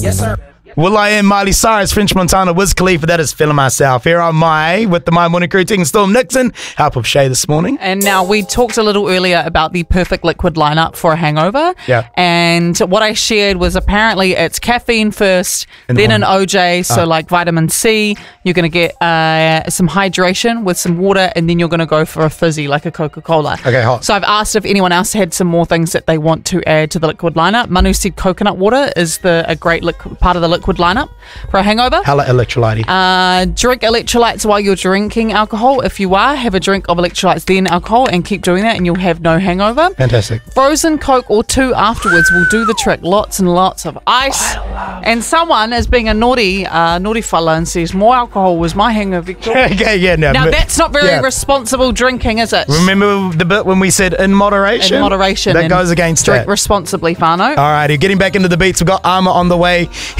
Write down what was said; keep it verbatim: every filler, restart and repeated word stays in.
Yes, sir. Will I Am, Miley Cyrus, French Montana, Wiz Khalifa. That is Feeling Myself. Here am I with the My Morning Crew, taking Storm Nixon, help of Shay this morning. And now we talked a little earlier about the perfect liquid lineup for a hangover. Yeah. And what I shared was apparently it's caffeine first, In the then an morning. O J, so Ah. like vitamin C. You're going to get uh, some hydration with some water, and then you're going to go for a fizzy like a Coca-Cola. Okay, hot. So I've asked if anyone else had some more things that they want to add to the liquid lineup. Manu said coconut water is the a great liquid, part of the liquid lineup for a hangover. Hella electrolyte. Uh, drink electrolytes while you're drinking alcohol. If you are, have a drink of electrolytes, then alcohol, and keep doing that, and you'll have no hangover. Fantastic. Frozen Coke or two afterwards will do the trick. Lots and lots of ice. And someone is being a naughty, uh, naughty fella and says, more alcohol was my hangover, Victor. Okay, yeah, no. Now, but- that's not very yeah. responsible drinking, is it? Remember the bit when we said in moderation? In moderation. That and goes against drink that. responsibly, Fano. All righty, getting back into the beats. We've got Armour on the way.